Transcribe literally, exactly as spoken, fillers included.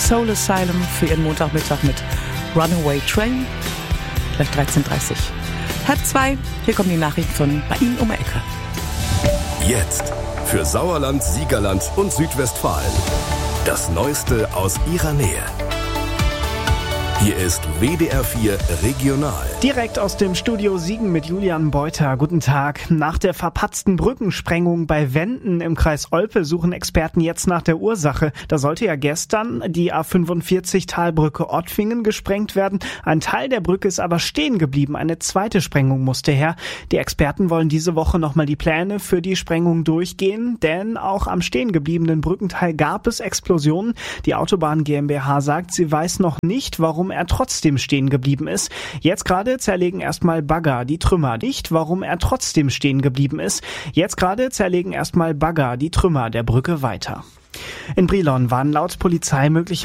Soul Asylum für ihren Montagmittag mit Runaway Train. Gleich dreizehn Uhr dreißig. Halb zwei, hier kommen die Nachrichten von bei Ihnen um die Ecke. Jetzt für Sauerland, Siegerland und Südwestfalen. Das Neueste aus Ihrer Nähe. Hier ist W D R vier Regional. Direkt aus dem Studio Siegen mit Julian Beuter. Guten Tag. Nach der verpatzten Brückensprengung bei Wenden im Kreis Olpe suchen Experten jetzt nach der Ursache. Da sollte ja gestern die A fünfundvierzig Talbrücke Ottwingen gesprengt werden. Ein Teil der Brücke ist aber stehen geblieben. Eine zweite Sprengung musste her. Die Experten wollen diese Woche nochmal die Pläne für die Sprengung durchgehen, denn auch am stehen gebliebenen Brückenteil gab es Explosionen. Die Autobahn GmbH sagt, sie weiß noch nicht, warum er trotzdem stehen geblieben ist. Jetzt gerade zerlegen erstmal Bagger die Trümmer. Nicht, warum er trotzdem stehen geblieben ist. Jetzt gerade zerlegen erstmal Bagger die Trümmer der Brücke weiter. In Brilon waren laut Polizei möglicherweise